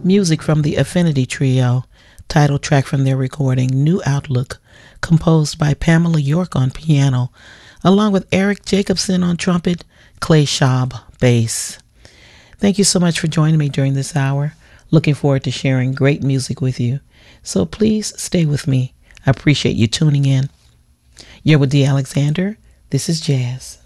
Music from the Affinity Trio, title track from their recording New Outlook, composed by Pamela York on piano, along with Eric Jacobson on trumpet, Clay Schaub bass. Thank you so much for joining me during this hour. Looking forward to sharing great music with you. So please stay with me. I appreciate you tuning in. You're with Dee Alexander. This is Jazz.